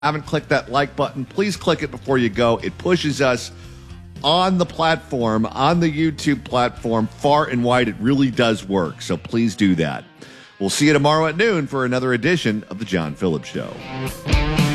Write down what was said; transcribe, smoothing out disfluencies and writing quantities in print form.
haven't clicked that like button, please click it before you go. It pushes us on the platform, on the YouTube platform, far and wide. It really does work, so please do that. We'll see you tomorrow at noon for another edition of The John Phillips Show.